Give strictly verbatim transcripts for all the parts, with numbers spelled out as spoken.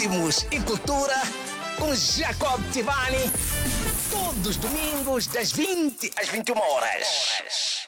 Ritmos e cultura com Jacob Tivani. Todos os domingos das vinte às vinte e uma horas.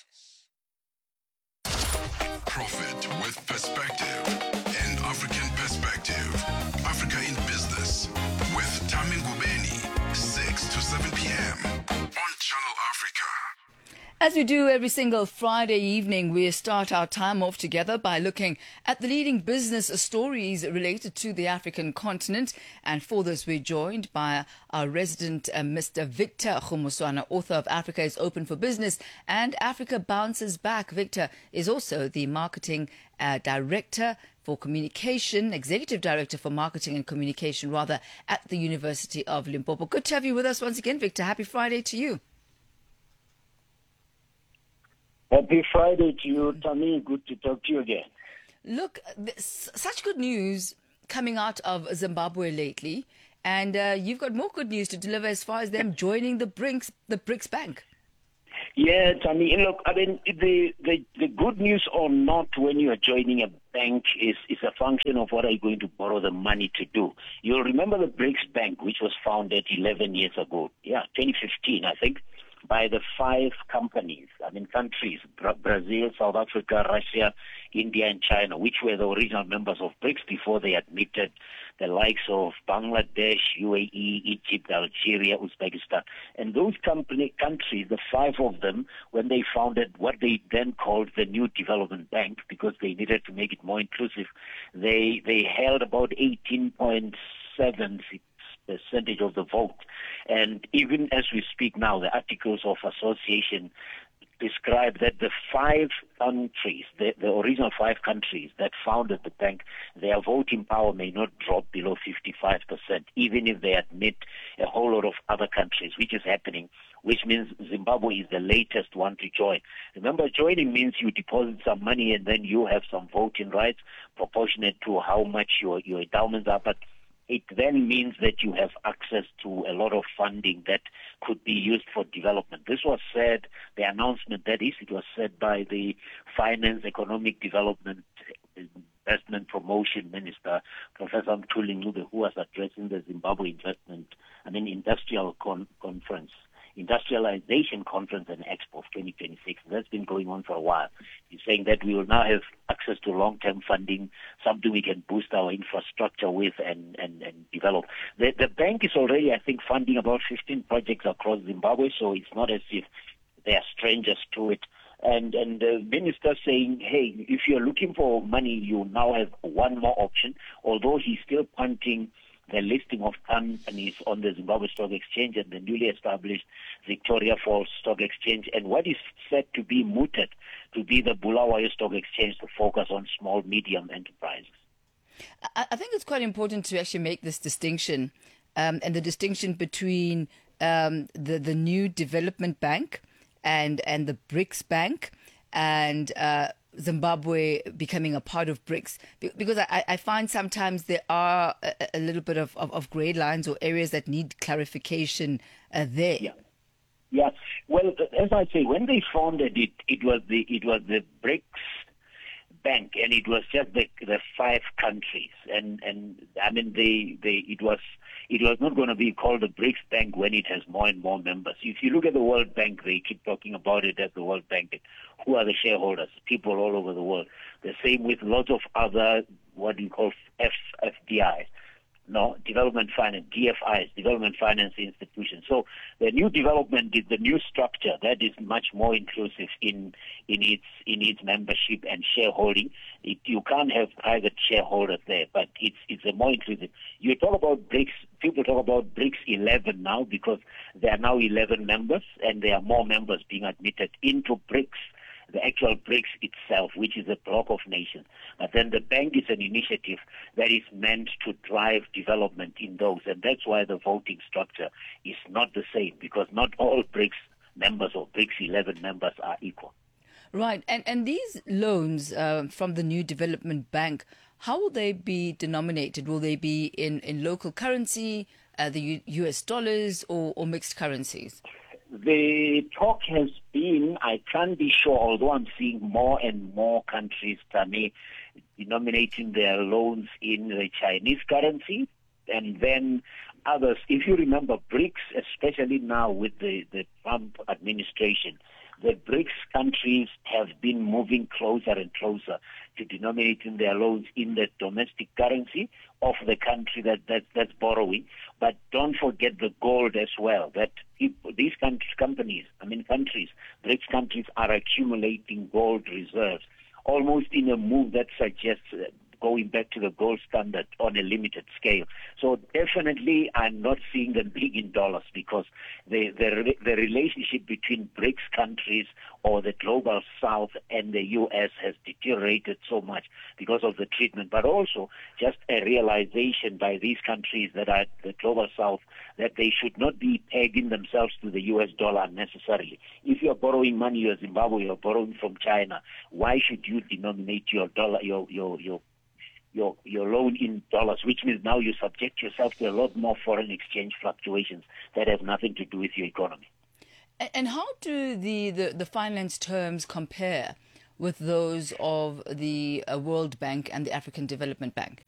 Profit with perspective. An African perspective. Africa in business. With Tami Ngubeni. six to seven p.m. on Channel Africa. As we do every single Friday evening, we start our time off together by looking at the leading business stories related to the African continent. And for this, we're joined by our resident, uh, Mister Victor Kgomoeswana, author of Africa is Open for Business and Africa Bounces Back. Victor is also the marketing uh, director for communication, executive director for marketing and communication, rather, at the University of Limpopo. Good to have you with us once again, Victor. Happy Friday to you. Happy Friday to you, Tammy. Good to talk to you again. Look, this, such good news coming out of Zimbabwe lately, and uh, you've got more good news to deliver as far as them joining the BRICS, the BRICS Bank. Yeah, Tammy. Look, I mean, the, the the good news or not when you are joining a bank is is a function of what are you going to borrow the money to do. You'll remember the BRICS Bank, which was founded eleven years ago. Yeah, twenty fifteen, I think. By the five companies, I mean countries, Bra- Brazil, South Africa, Russia, India, and China, which were the original members of BRICS before they admitted the likes of Bangladesh, U A E, Egypt, Algeria, Uzbekistan. And those company, countries, the five of them, when they founded what they then called the New Development Bank, because they needed to make it more inclusive, they, they held about eighteen point seven percentage of the vote. And even as we speak now, the Articles of Association describe that the five countries, the, the original five countries that founded the bank, their voting power may not drop below fifty-five percent, even if they admit a whole lot of other countries, which is happening, which means Zimbabwe is the latest one to join. Remember, joining means you deposit some money and then you have some voting rights proportionate to how much your, your endowments are. But it then means that you have access to a lot of funding that could be used for development. This was said, the announcement that is, it was said by the Finance, Economic Development, Investment Promotion Minister, Professor Mthuli Ncube, who was addressing the Zimbabwe Investment, I mean Industrial Con- Conference, Industrialization Conference and Expo of twenty twenty-six. That's been going on for a while. He's saying that we will now have access to long-term funding, something we can boost our infrastructure with and, and, and develop. The, the bank is already, I think, funding about fifteen projects across Zimbabwe, so it's not as if they are strangers to it. And and the minister saying, hey, if you're looking for money, you now have one more option, although he's still punting the listing of companies on the Zimbabwe Stock Exchange and the newly established Victoria Falls Stock Exchange, and what is said to be mooted to be the Bulawayo Stock Exchange to focus on small, medium enterprises. I, I think it's quite important to actually make this distinction, um, and the distinction between um, the, the new development bank and, and the BRICS Bank, and uh, Zimbabwe becoming a part of BRICS, because I, I find sometimes there are a, a little bit of, of, of grey lines or areas that need clarification uh, there. Yeah. Yeah. Well, as I say, when they founded it, it was the it was the BRICS Bank, and it was just the the five countries, and and I mean they they it was it was not going to be called the BRICS Bank when it has more and more members. If you look at the World Bank, they keep talking about it as the World Bank. Who are the shareholders? People all over the world. The same with lots of other what you call F, FDIs. No, development finance, D F Is, development finance institutions. So the new development is the new structure that is much more inclusive in in its in its membership and shareholding. It, you can't have private shareholders there, but it's it's a more inclusive. You talk about BRICS. People talk about BRICS eleven now because there are now eleven members, and there are more members being admitted into BRICS. The actual BRICS itself, which is a bloc of nations. But then the bank is an initiative that is meant to drive development in those. And that's why the voting structure is not the same, because not all BRICS members or BRICS eleven members are equal. Right. And, and these loans uh, from the New Development Bank, how will they be denominated? Will they be in, in local currency, uh, the U- US dollars, or, or mixed currencies? The talk has been, I can't be sure, although I'm seeing more and more countries, Tami, denominating their loans in the Chinese currency, and then others. If you remember, BRICS, especially now with the, the Trump administration, the BRICS countries have been moving closer and closer to denominating their loans in the domestic currency of the country that, that that's borrowing. But don't forget the gold as well, that people, these countries, companies, I mean countries, BRICS countries are accumulating gold reserves, almost in a move that suggests uh, going back to the gold standard on a limited scale. So definitely I'm not seeing them big in dollars, because the, the, the relationship between BRICS countries or the global south and the U S has deteriorated so much because of the treatment, but also just a realization by these countries that are the global south that they should not be pegging themselves to the U S dollar unnecessarily. If you're borrowing money, you're Zimbabwe, you're borrowing from China, why should you denominate your dollar, your, your, your your your loan in dollars, which means now you subject yourself to a lot more foreign exchange fluctuations that have nothing to do with your economy. And how do the, the, the finance terms compare with those of the uh, World Bank and the African Development Bank?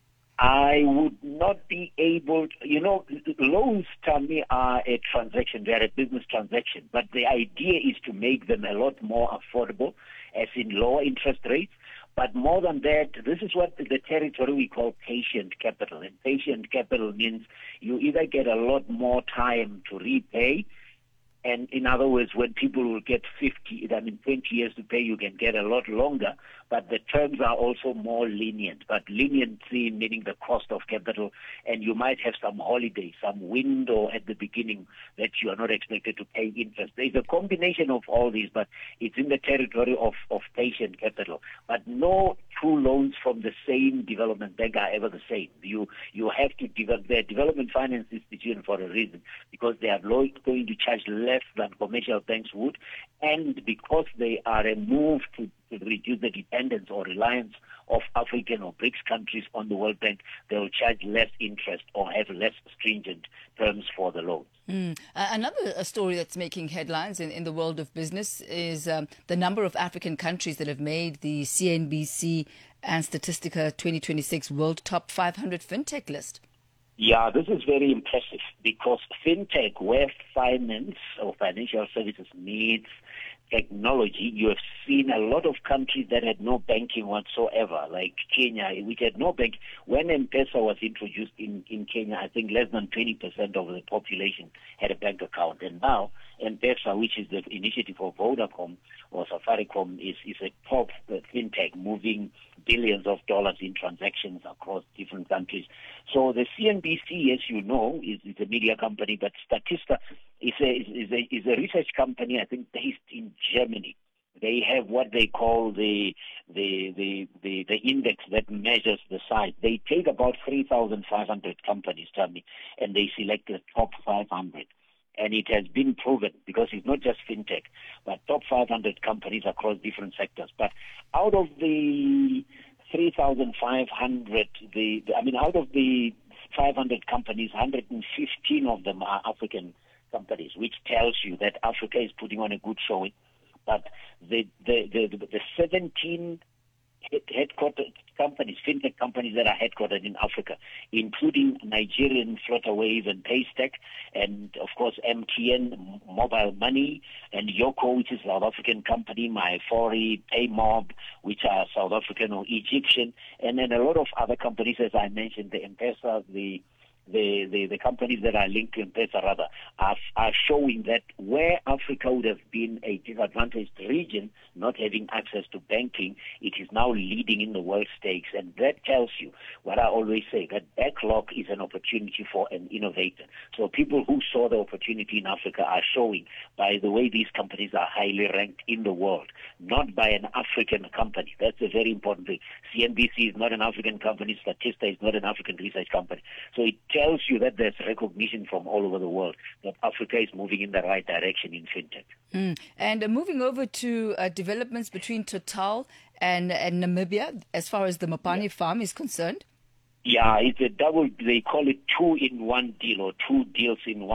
I would not be able to, you know, loans to me are a transaction, they're a business transaction, but the idea is to make them a lot more affordable, as in lower interest rates. But more than that, this is what the territory we call patient capital. And patient capital means you either get a lot more time to repay, and in other words, when people will get fifty, I mean twenty years to pay, you can get a lot longer, but the terms are also more lenient. But leniency meaning the cost of capital, and you might have some holiday, some window at the beginning that you are not expected to pay interest. There's a combination of all these, but it's in the territory of, of patient capital. But no two loans from the same development bank are ever the same. You you have to develop their development finance institution for a reason, because they are going to charge less than commercial banks would, and because they are a move to, to reduce the dependence or reliance of African or BRICS countries on the World Bank, they will charge less interest or have less stringent terms for the loans. Mm. Uh, another uh, story that's making headlines in, in the world of business is um, the number of African countries that have made the C N B C and Statistica twenty twenty-six World Top five hundred FinTech list. Yeah, this is very impressive, because fintech, where finance or financial services needs technology, you have seen a lot of countries that had no banking whatsoever, like Kenya, which had no bank. When M-Pesa was introduced in, in Kenya, I think less than twenty percent of the population had a bank account. And now M-Pesa, which is the initiative of Vodacom or Safaricom, is, is a top uh, fintech, moving billions of dollars in transactions across different countries. So the C N B C, as you know, is, is a media company, but Statista is a, is, a, is a research company, I think, based in Germany. They have what they call the the the the, the index that measures the size. They take about three thousand five hundred companies, tell me, and they select the top five hundred. And it has been proven, because it's not just fintech, but top five hundred companies across different sectors. But out of the three thousand five hundred, the, the I mean, out of the five hundred companies, one hundred fifteen of them are African companies, which tells you that Africa is putting on a good showing. But the the the, the seventeen headquartered companies, fintech companies that are headquartered in Africa, including Nigerian Flutterwave and Paystack, and of course M T N Mobile Money, and Yoko, which is a South African company, MyFori, PayMob, which are South African or Egyptian, and then a lot of other companies, as I mentioned, the M-Pesa, the The, the, the companies that are linked to M-Pesa rather are, are showing that where Africa would have been a disadvantaged region, not having access to banking, it is now leading in the world stakes. And that tells you what I always say, that backlog is an opportunity for an innovator. So people who saw the opportunity in Africa are showing by the way these companies are highly ranked in the world, not by an African company. That's a very important thing. C N B C is not an African company. Statista is not an African research company. So it tells you that there's recognition from all over the world that Africa is moving in the right direction in fintech. Mm. And uh, moving over to uh, developments between Total and, and Namibia, as far as the Mopani yeah. farm is concerned? Yeah, it's a double, they call it two in one deal or two deals in one.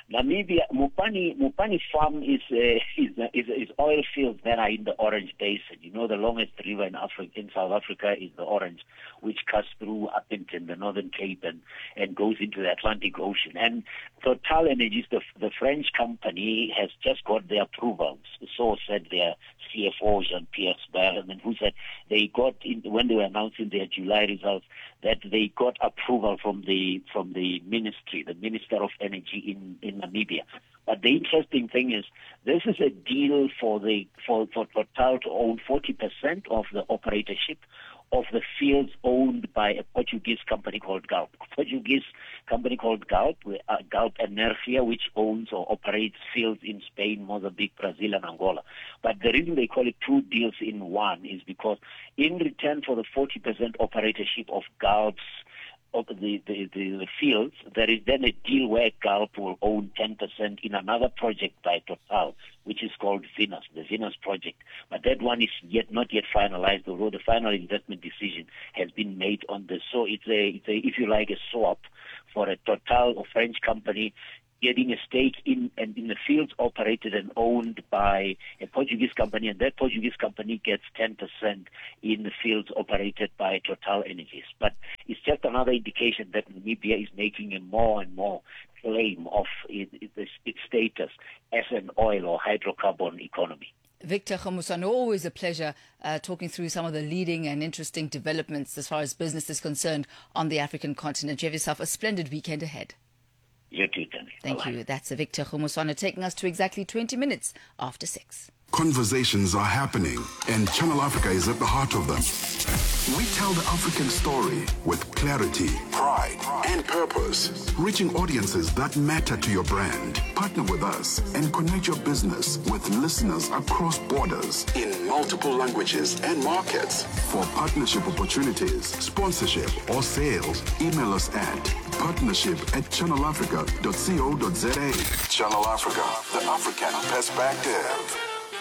Namibia, Mupani, Mupani Farm is, uh, is, is, is oil fields that are in the Orange Basin. You know, the longest river in Africa, in South Africa is the Orange, which cuts through Upington, the Northern Cape, and, and goes into the Atlantic Ocean. And Total Energies, the, the French company, has just got their approvals. So said their C F O, Jean-Pierre Sberman, who said they got, in, when they were announcing their July results, that they got approval from the from the ministry, the Minister of Energy in, in Namibia. But the interesting thing is, this is a deal for the for, for Total to own forty percent of the operatorship of the fields owned by a Portuguese company called Galp. Portuguese company called Galp, uh, Galp Energia, which owns or operates fields in Spain, Mozambique, Brazil, and Angola. But the reason they call it two deals in one is because in return for the forty percent operatorship of Galp's of the, the, the, the fields, there is then a deal where Galp will own ten percent in another project by Total, which is called Venus, the Venus project. But that one is yet not yet finalized, although the final investment decision has been made on this. So it's a, it's a if you like, a swap for a Total or French company getting a stake in and in the fields operated and owned by a Portuguese company, and that Portuguese company gets ten percent in the fields operated by Total Energies. But it's just another indication that Namibia is making a more and more claim of its, its status as an oil or hydrocarbon economy. Victor Kgomoeswana, always a pleasure uh, talking through some of the leading and interesting developments as far as business is concerned on the African continent. You have yourself a splendid weekend ahead. You too, Tony. Thank Bye-bye. you. That's Victor Kgomoeswana taking us to exactly twenty minutes after six. Conversations are happening, and Channel Africa is at the heart of them. We tell the African story with clarity, pride, and purpose, reaching audiences that matter to your brand. Partner with us and connect your business with listeners across borders in multiple languages and markets. For partnership opportunities, sponsorship, or sales, email us at partnership at channel africa dot co dot za. Channel Africa, the African perspective.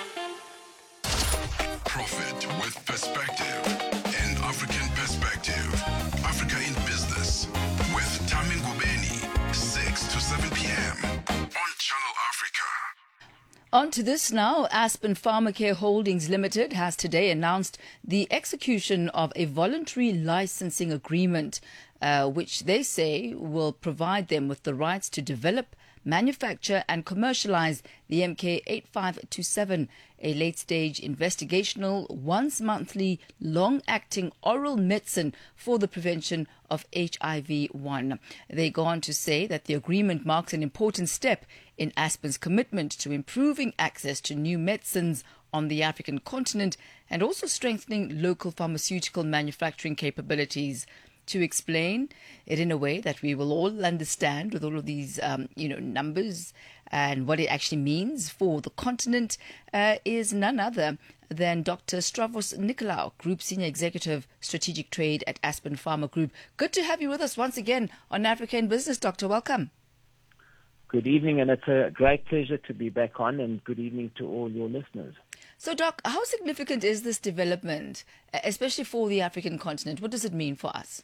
Profit with perspective. An African perspective. Africa in business. With Tami Ngubeni, six to seven p.m. on Channel Africa. On to this now. Aspen Pharmacare Holdings Limited has today announced the execution of a voluntary licensing agreement, uh, which they say will provide them with the rights to develop, manufacture and commercialize the M K eight five two seven, a late-stage investigational, once-monthly, long-acting oral medicine for the prevention of H I V one. They go on to say that the agreement marks an important step in Aspen's commitment to improving access to new medicines on the African continent and also strengthening local pharmaceutical manufacturing capabilities. To explain it in a way that we will all understand with all of these, um, you know, numbers and what it actually means for the continent uh, is none other than Doctor Stavros Nicolaou, Group Senior Executive Strategic Trade at Aspen Pharma Group. Good to have you with us once again on Africa in Business, Doctor. Welcome. Good evening, and it's a great pleasure to be back on, and good evening to all your listeners. So, Doc, how significant is this development, especially for the African continent? What does it mean for us?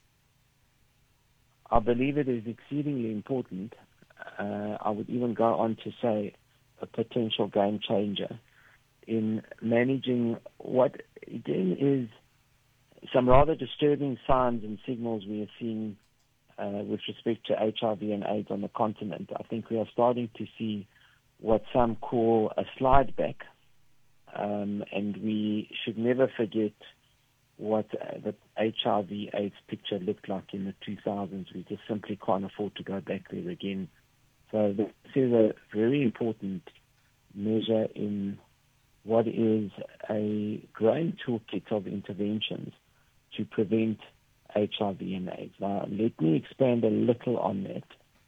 I believe it is exceedingly important. Uh, I would even go on to say a potential game changer in managing what, again, is some rather disturbing signs and signals we are seeing uh, with respect to H I V and AIDS on the continent. I think we are starting to see what some call a slide back, um, and we should never forget what uh, the H I V AIDS picture looked like in the two thousands. We just simply can't afford to go back there again. So this is a very important measure in what is a growing toolkit of interventions to prevent H I V and AIDS. Now, let me expand a little on that.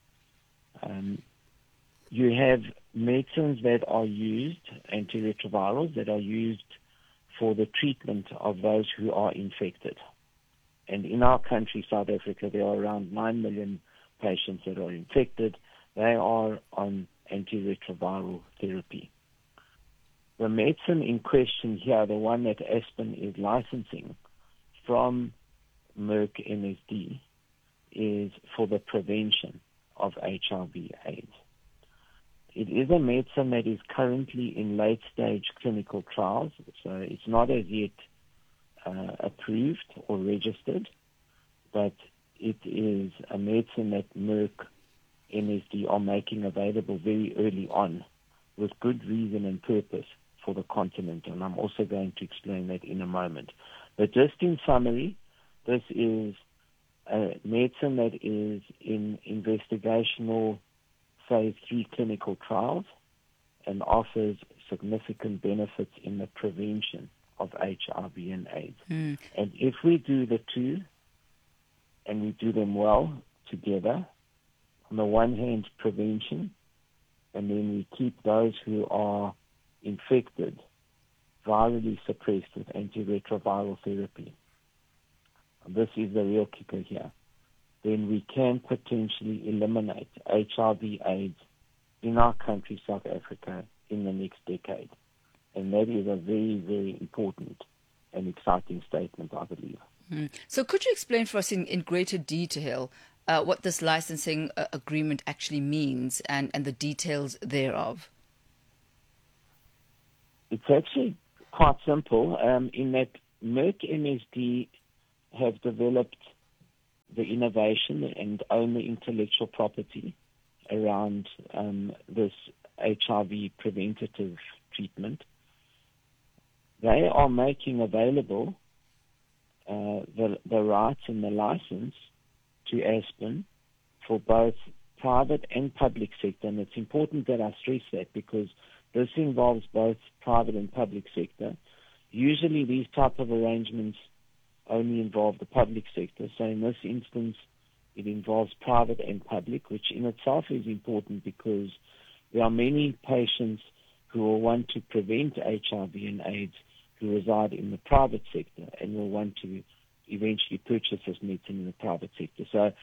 Um, you have medicines that are used, antiretrovirals, that are used for the treatment of those who are infected. And in our country, South Africa, there are around nine million patients that are infected. They are on antiretroviral therapy. The medicine in question here, the one that Aspen is licensing from Merck M S D, is for the prevention of H I V AIDS. it is a medicine that is currently in late-stage clinical trials, so it's not as yet uh, approved or registered, but it is a medicine that Merck M S D are making available very early on with good reason and purpose for the continent, and I'm also going to explain that in a moment. But just in summary, this is a medicine that is in investigational phase three clinical trials and offers significant benefits in the prevention of H I V and AIDS. Mm. And if we do the two, and we do them well together, on the one hand, prevention, and then we keep those who are infected virally suppressed with antiretroviral therapy. And this is the real kicker here. Then we can potentially eliminate H I V AIDS in our country, South Africa, in the next decade. And that is a very, very important and exciting statement, I believe. Mm. So could you explain for us in, in greater detail uh, what this licensing uh, agreement actually means and, and the details thereof? It's actually quite simple um, in that Merck M S D have developed the innovation and own the intellectual property around um, this H I V preventative treatment. They are making available uh, the, the rights and the license to Aspen for both private and public sector. And it's important that I stress that because this involves both private and public sector. Usually these type of arrangements only involve the public sector. So in this instance, it involves private and public, which in itself is important because there are many patients who will want to prevent H I V and AIDS who reside in the private sector and will want to eventually purchase this medicine in the private sector. So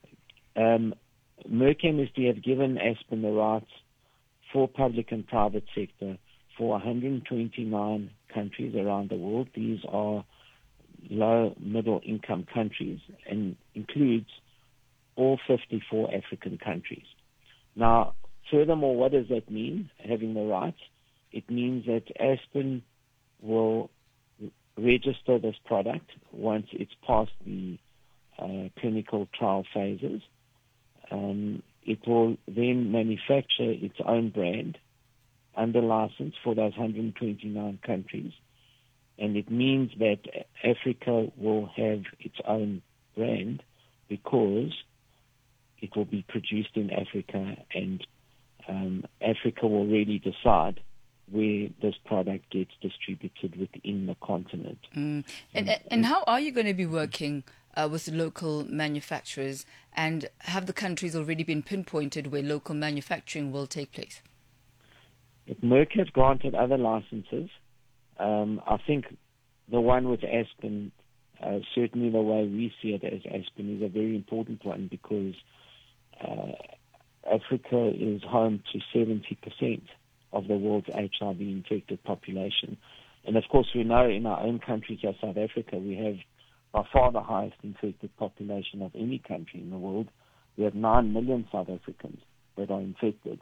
um, Merck M S D have given Aspen the rights for public and private sector for one hundred twenty-nine countries around the world. These are low, middle-income countries and includes all fifty-four African countries. Now, furthermore, what does that mean, having the rights? It means that Aspen will register this product once it's past the uh, clinical trial phases. Um, it will then manufacture its own brand under license for those one hundred twenty-nine countries. And it means that Africa will have its own brand because it will be produced in Africa, and um, Africa will really decide where this product gets distributed within the continent. Mm. And, and, and how are you going to be working uh, with local manufacturers, and have the countries already been pinpointed where local manufacturing will take place? If Merck has granted other licenses, um, I think the one with Aspen, uh, certainly the way we see it as Aspen, is a very important one because uh, Africa is home to seventy percent of the world's H I V-infected population. And of course, we know in our own country here, South Africa, we have by far the highest infected population of any country in the world. We have nine million South Africans that are infected.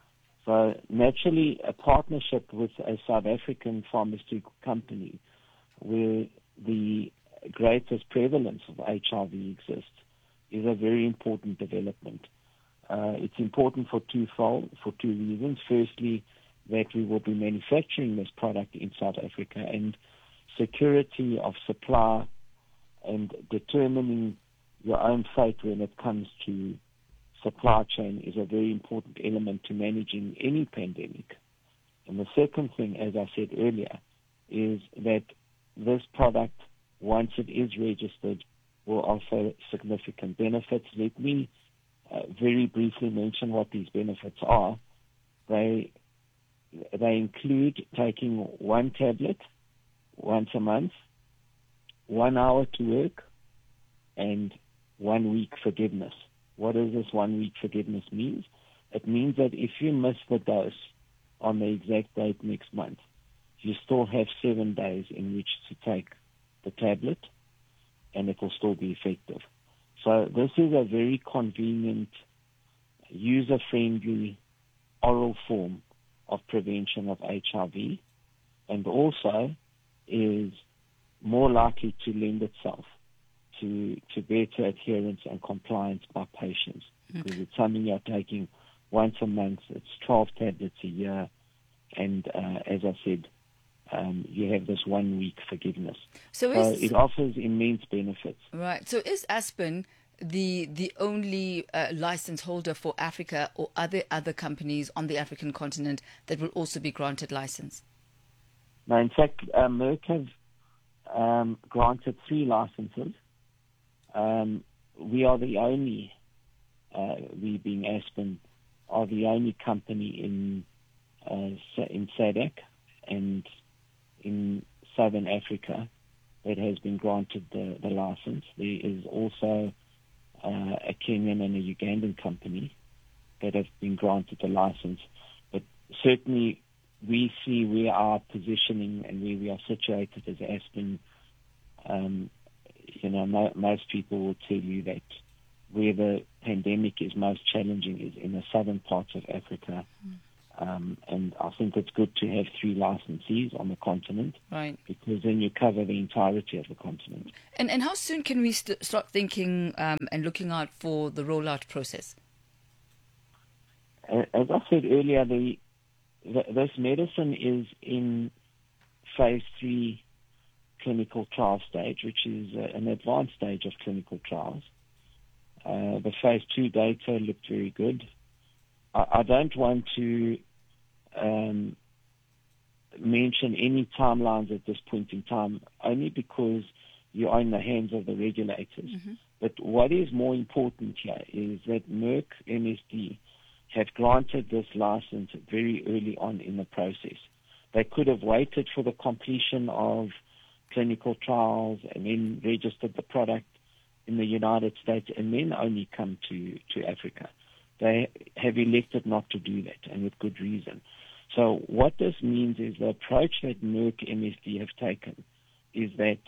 So naturally, a partnership with a South African pharmaceutical company where the greatest prevalence of H I V exists is a very important development. Uh, it's important for twofold, for two reasons. Firstly, that we will be manufacturing this product in South Africa, and security of supply and determining your own fate when it comes to supply chain is a very important element to managing any pandemic. And the second thing, as I said earlier, is that this product, once it is registered, will offer significant benefits. Let me uh, very briefly mention what these benefits are. They they include taking one tablet once a month, one hour to work, and one week forgiveness. What does this one week forgiveness mean? It means that if you miss the dose on the exact date next month, you still have seven days in which to take the tablet, and it will still be effective. So this is a very convenient, user-friendly oral form of prevention of H I V, and also is more likely to lend itself to, to better adherence and compliance by patients. Mm-hmm. Because it's something you're taking once a month, it's twelve tablets a year, and uh, as I said, um, you have this one week forgiveness. So, so is, it offers immense benefits. Right. So is Aspen the the only uh, license holder for Africa, or are there other companies on the African continent that will also be granted license? No, in fact, uh, Merck have um, granted three licenses. Um, we are the only, uh, we being Aspen, are the only company in uh, in S A D C and in Southern Africa that has been granted the, the license. There is also uh, a Kenyan and a Ugandan company that have been granted the license. But certainly we see where our positioning and where we are situated as Aspen. Um, you know, mo- most people will tell you that where the pandemic is most challenging is in the southern parts of Africa. Mm. Um, and I think it's good to have three licensees on the continent, right? Because then you cover the entirety of the continent. And and how soon can we st- start thinking um, and looking out for the rollout process? As I said earlier, the, the this medicine is in phase three clinical trial stage, which is uh, an advanced stage of clinical trials. Uh, the phase two data looked very good. I, I don't want to um, mention any timelines at this point in time, only because you're in the hands of the regulators. Mm-hmm. But what is more important here is that Merck M S D have granted this license very early on in the process. They could have waited for the completion of clinical trials and then registered the product in the United States and then only come to, to Africa. They have elected not to do that, and with good reason. So what this means is the approach that Merck M S D have taken is that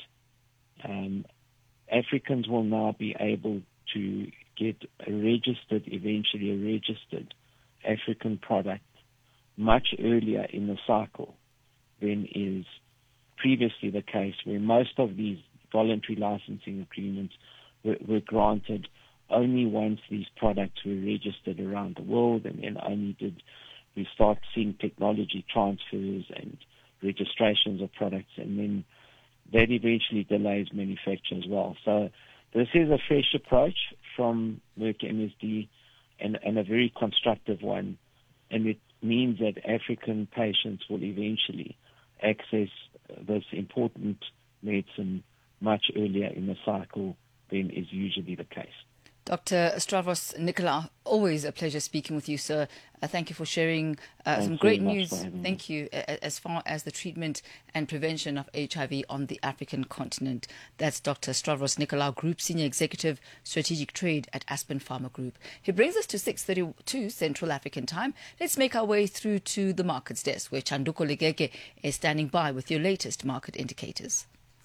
um, Africans will now be able to get a registered, eventually a registered African product much earlier in the cycle than is previously the case, where most of these voluntary licensing agreements were, were granted only once these products were registered around the world, and then only did we start seeing technology transfers and registrations of products, and then that eventually delays manufacture as well. So this is a fresh approach from Merck M S D, and, and a very constructive one, and it means that African patients will eventually access this important medicine much earlier in the cycle than is usually the case. Doctor Stavros Nicolaou, always a pleasure speaking with you, sir. Uh, thank you for sharing uh, some great news. Thank you. As far as the treatment and prevention of H I V on the African continent. That's Doctor Stavros Nicolaou, Group Senior Executive, Strategic Trade at Aspen Pharma Group. He brings us to six thirty-two Central African Time. Let's make our way through to the markets desk, where Chanduko Legeke is standing by with your latest market indicators.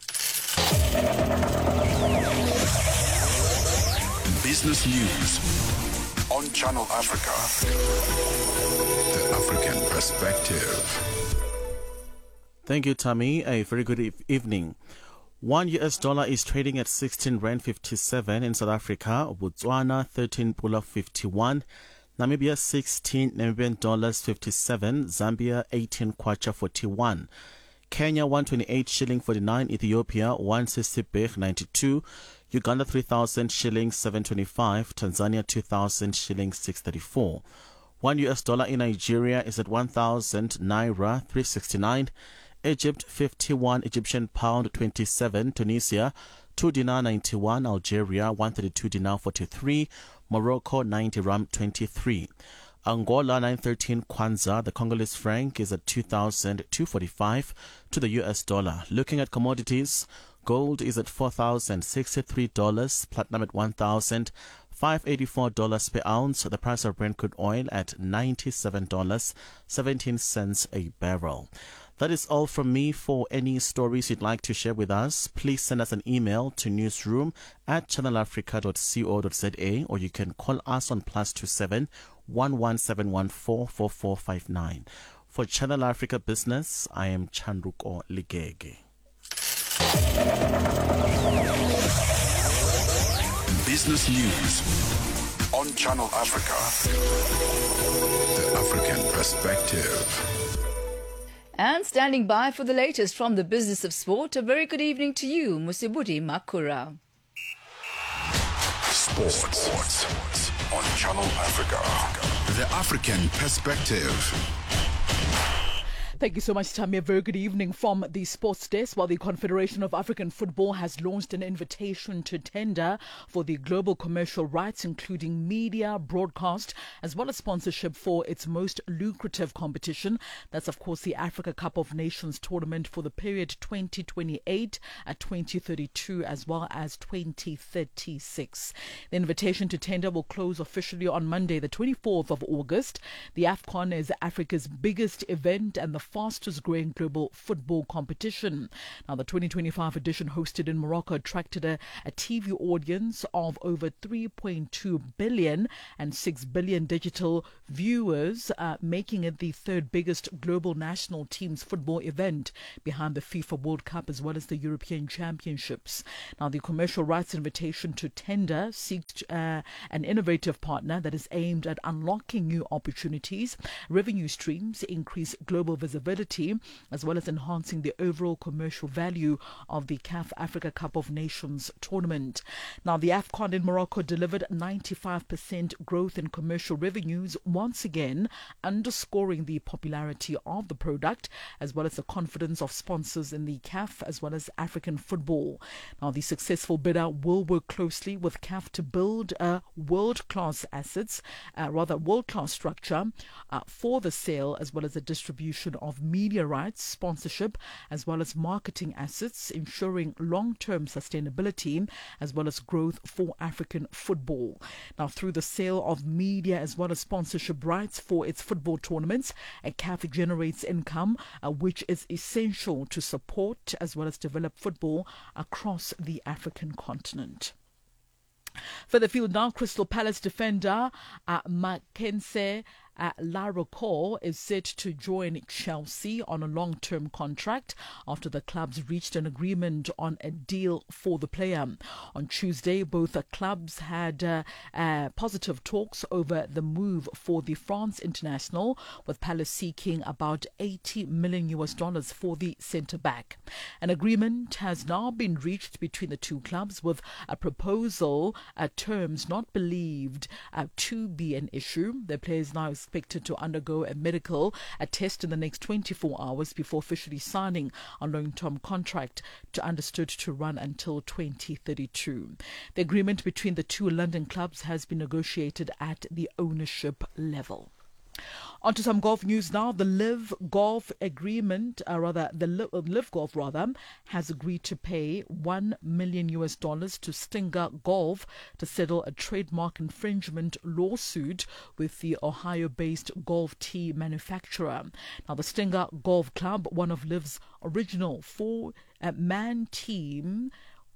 Business News on Channel Africa. The African Perspective. Thank you, Tammy. A very good e- evening. One U S dollar is trading at sixteen rand fifty-seven in South Africa, Botswana thirteen pula fifty-one, Namibia sixteen Namibian dollars fifty-seven, Zambia eighteen kwacha forty-one, Kenya one twenty-eight shilling forty-nine, Ethiopia one sixty birr ninety-two, Uganda three thousand shillings seven twenty-five, Tanzania two thousand shillings six thirty-four. One U S dollar in Nigeria is at one thousand naira three sixty-nine, Egypt fifty-one Egyptian pound twenty-seven, Tunisia two dinar ninety-one, Algeria one thirty-two dinar forty-three, Morocco ninety rand twenty-three. Angola nine thirteen Kwanza. The Congolese franc is at two thousand two hundred forty-five to the U S dollar. Looking at commodities, gold is at four thousand sixty-three dollars, platinum at one thousand five hundred eighty-four dollars per ounce, the price of Brent crude oil at ninety-seven dollars and seventeen cents a barrel. That is all from me. For any stories you'd like to share with us, please send us an email to newsroom at channel africa dot co dot za, or you can call us on plus two seven one one seven one four four four five nine. For Channel Africa Business, I am Chanruko Ligege. Business news on Channel Africa. The African Perspective. And standing by for the latest from the business of sport, a very good evening to you, Musibudi Makura. Sports. Sports on Channel Africa. The African Perspective. Thank you so much, Tammy. A very good evening from the sports desk. While the Confederation of African Football has launched an invitation to tender for the global commercial rights, including media, broadcast, as well as sponsorship for its most lucrative competition. That's, of course, the Africa Cup of Nations tournament for the period twenty twenty-eight at twenty thirty-two, as well as twenty thirty-six. The invitation to tender will close officially on Monday, the twenty-fourth of August. The AFCON is Africa's biggest event and the fastest growing global football competition. Now, the twenty twenty-five edition, hosted in Morocco, attracted a, a T V audience of over three point two billion and six billion digital viewers, uh, making it the third biggest global national teams football event behind the FIFA World Cup as well as the European Championships. Now, the commercial rights invitation to tender seeks uh, an innovative partner that is aimed at unlocking new opportunities, revenue streams, increase global visibility, as well as enhancing the overall commercial value of the C A F Africa Cup of Nations tournament. Now, the AFCON in Morocco delivered ninety-five percent growth in commercial revenues, once again underscoring the popularity of the product, as well as the confidence of sponsors in the C A F, as well as African football. Now, the successful bidder will work closely with C A F to build a world-class assets, uh, rather world-class structure uh, for the sale, as well as the distribution of media rights, sponsorship, as well as marketing assets, ensuring long-term sustainability as well as growth for African football. Now, through the sale of media as well as sponsorship rights for its football tournaments, a C A F generates income uh, which is essential to support as well as develop football across the African continent. Further field now, Crystal Palace defender uh, Mackenzie Uh, Larocque is set to join Chelsea on a long-term contract after the clubs reached an agreement on a deal for the player. On Tuesday, both uh, clubs had uh, uh, positive talks over the move for the France international, with Palace seeking about eighty million U S dollars for the centre-back. An agreement has now been reached between the two clubs, with a proposal at terms not believed uh, to be an issue. The players now expected to undergo a medical a test in the next twenty-four hours before officially signing a long-term contract to understood to run until twenty thirty-two. The agreement between the two London clubs has been negotiated at the ownership level. On to some golf news now. The Live Golf agreement, uh, rather the Live, Live Golf rather, has agreed to pay one million U S dollars to Stinger Golf to settle a trademark infringement lawsuit with the Ohio-based golf tee manufacturer. Now, the Stinger Golf Club, one of Live's original four-man team,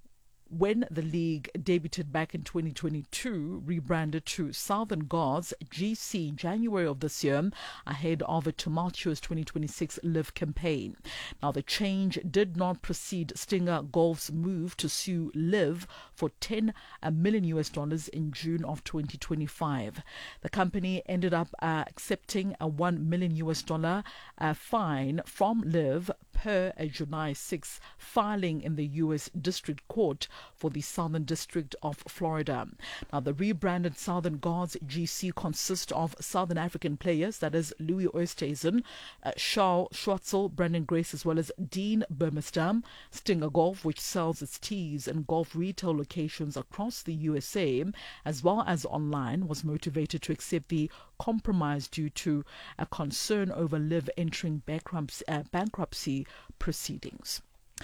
when the league debuted back in twenty twenty-two, rebranded to Southern Gods G C in January of this year, ahead of a tumultuous twenty twenty-six Live campaign. Now, the change did not precede Stinger Golf's move to sue Live for ten million U S dollars in June of twenty twenty-five. The company ended up uh, accepting a one million U S dollar uh, fine from Live per a July sixth filing in the U S District Court for the Southern District of Florida. Now, the rebranded Southern Gods G C consists of Southern African players, that is Louis Oosthuizen, uh, Charles Schwartzel, Brandon Grace, as well as Dean Burmester. Stinger Golf, which sells its tees and golf retail locations across the U S A as well as online, was motivated to accept the compromise due to a concern over Live entering bankruptcy, uh, bankruptcy proceedings.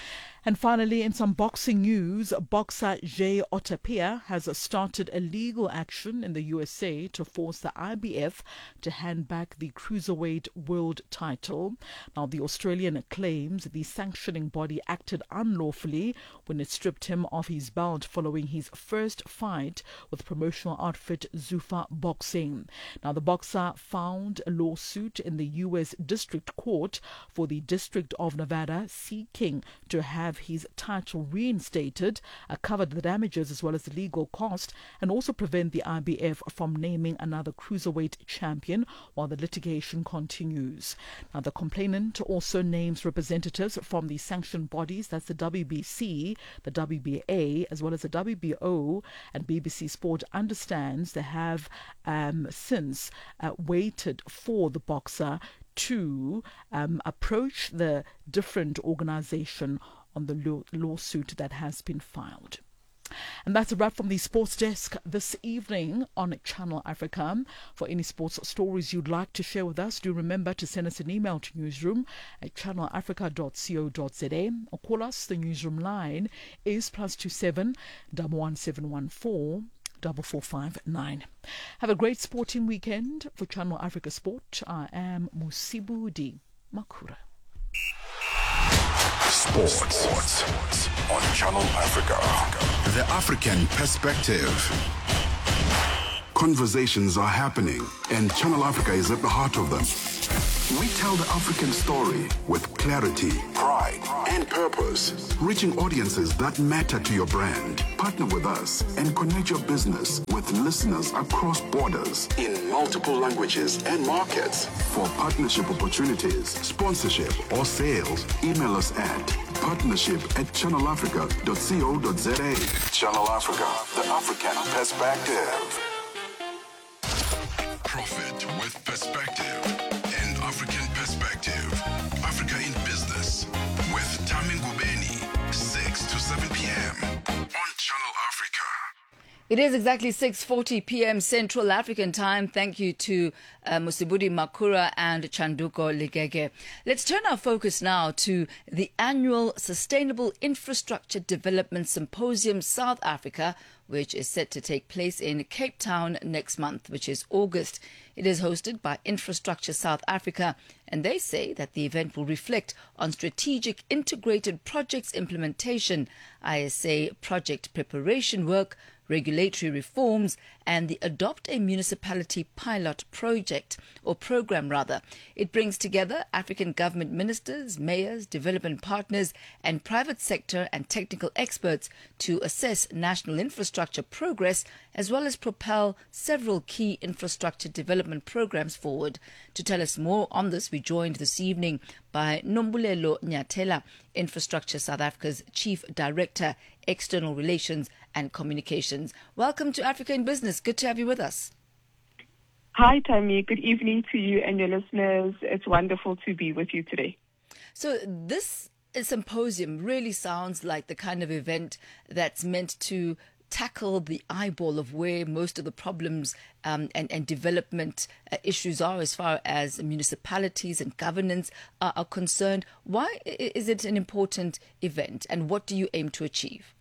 And finally, in some boxing news, boxer Jay Otapia has started a legal action in the U S A to force the I B F to hand back the cruiserweight world title. Now, the Australian claims the sanctioning body acted unlawfully when it stripped him of his belt following his first fight with promotional outfit Zuffa Boxing. Now, the boxer filed a lawsuit in the U S District Court for the District of Nevada seeking to have his title reinstated, uh, cover the damages as well as the legal cost, and also prevent the I B F from naming another cruiserweight champion while the litigation continues. Now, the complainant also names representatives from the sanctioned bodies, that's the W B C, the W B A, as well as the W B O, and B B C Sport understands they have um, since uh, waited for the boxer to um, approach the different organization on the law- lawsuit that has been filed. And that's a wrap from the Sports Desk this evening on Channel Africa. For any sports stories you'd like to share with us, do remember to send us an email to newsroom at channel africa dot co dot za or call us. The newsroom line is plus two seven one one seven one four double four five nine. Have a great sporting weekend. For Channel Africa Sport, I am Musibudi Makura. Sports. Sports on Channel Africa. The African Perspective. Conversations are happening, and Channel Africa is at the heart of them. We tell the African story with clarity, pride, and purpose, reaching audiences that matter to your brand. Partner with us and connect your business with listeners across borders in multiple languages and markets. For partnership opportunities, sponsorship, or sales, email us at partnership at channel africa dot co dot za. Channel Africa, the African Perspective. Profit with perspective. An African Perspective. Africa in Business with Tammy Ngubeni, six to seven p.m. on Channel Africa. It is exactly six forty p.m. Central African Time. Thank you to uh, Musibudi Makura and Chanduko Ligege. Let's turn our focus now to the annual Sustainable Infrastructure Development Symposium South Africa, which is set to take place in Cape Town next month, which is August. It is hosted by Infrastructure South Africa, and they say that the event will reflect on strategic integrated projects implementation, I S A project preparation work, regulatory reforms, and the Adopt a Municipality pilot project, or program rather. It brings together African government ministers, mayors, development partners, and private sector and technical experts to assess national infrastructure progress, as well as propel several key infrastructure development programs forward. To tell us more on this, we joined this evening by Nombulelo Nyathela, Infrastructure South Africa's Chief Director, External Relations and Communications. Welcome to Africa in Business. Good to have you with us. Hi, Tammy. Good evening to you and your listeners. It's wonderful to be with you today. So this symposium really sounds like the kind of event that's meant to tackle the eyeball of where most of the problems um, and, and development uh, issues are as far as municipalities and governance are, are concerned. Why is it an important event, and what do you aim to achieve?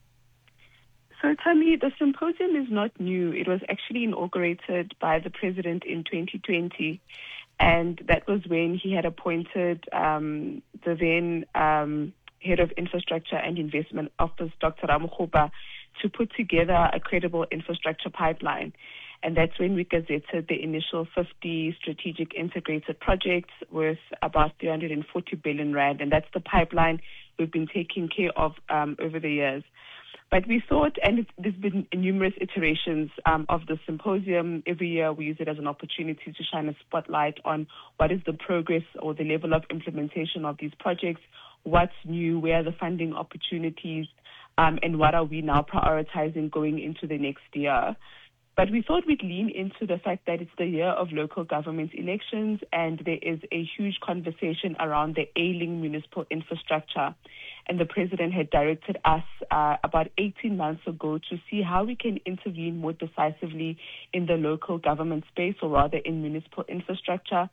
So, Tammy, the symposium is not new. It was actually inaugurated by the president in twenty twenty, and that was when he had appointed um, the then um, head of infrastructure and investment office, Doctor Ramokgopa, to put together a credible infrastructure pipeline. And that's when we gazetted the initial fifty strategic integrated projects worth about three hundred forty billion rand. And that's the pipeline we've been taking care of um, over the years. But we thought, and it's, there's been numerous iterations um, of the symposium. Every year we use it as an opportunity to shine a spotlight on what is the progress or the level of implementation of these projects, what's new, where are the funding opportunities, um, and what are we now prioritizing going into the next year. But we thought we'd lean into the fact that it's the year of local government elections, and there is a huge conversation around the ailing municipal infrastructure. And the president had directed us uh, about eighteen months ago to see how we can intervene more decisively in the local government space, or rather in municipal infrastructure.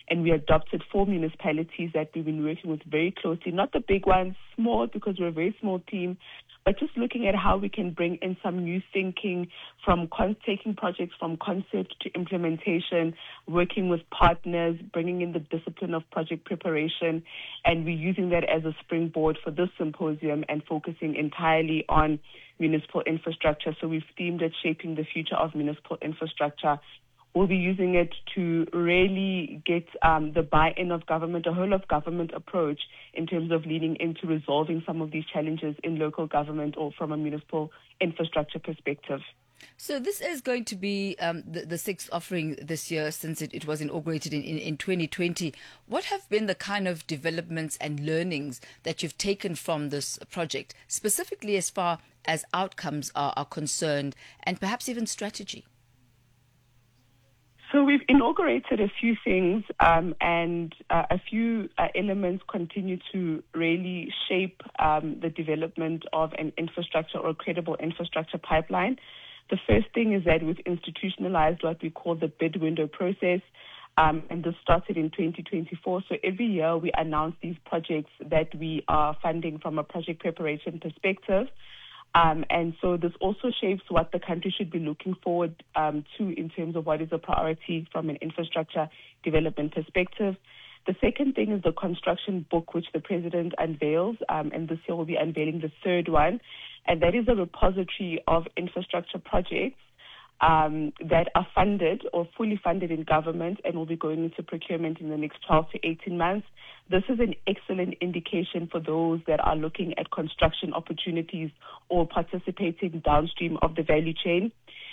and we adopted four municipalities that we've been working with very closely, not the big ones, small because we're a very small team, but just looking at how we can bring in some new thinking from con- taking projects from concept to implementation, working with partners, bringing in the discipline of project preparation, and we're using that as a springboard for this symposium and focusing entirely on municipal infrastructure. So we've themed it Shaping the Future of Municipal Infrastructure. We'll be using it to really get um, the buy-in of government, a whole-of-government approach in terms of leading into resolving some of these challenges in local government or from a municipal infrastructure perspective. So this is going to be um, the, the sixth offering this year since it, it was inaugurated in, in, in twenty twenty. What have been the kind of developments and learnings that you've taken from this project, specifically as far as outcomes are, are concerned and perhaps even strategy? So we've inaugurated a few things um, and uh, a few uh, elements continue to really shape um, the development of an infrastructure or a credible infrastructure pipeline. The first thing is that we've institutionalized what we call the bid window process, um, and this started in twenty twenty-four. So every year we announce these projects that we are funding from a project preparation perspective. Um, and so this also shapes what the country should be looking forward um, to in terms of what is a priority from an infrastructure development perspective. The second thing is the construction book, which the President unveils, um, and this year we'll be unveiling the third one, and that is a repository of infrastructure projects um, that are funded or fully funded in government and will be going into procurement in the next twelve to eighteen months. This is an excellent indication for those that are looking at construction opportunities or participating downstream of the value chain.